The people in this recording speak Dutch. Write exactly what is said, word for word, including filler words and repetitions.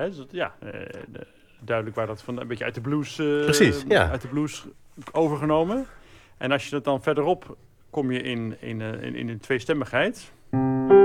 Hè, dus dat, ja, uh, de, duidelijk waar dat van een beetje uit de blues, uh, Precies, ja. uit de blues overgenomen. En als je dat dan verderop kom je in, in, uh, in, in een tweestemmigheid.